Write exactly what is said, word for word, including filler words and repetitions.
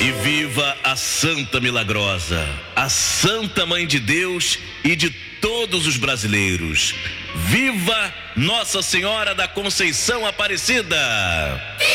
E viva a Santa Milagrosa, a Santa Mãe de Deus e de todos os brasileiros. Viva Nossa Senhora da Conceição Aparecida!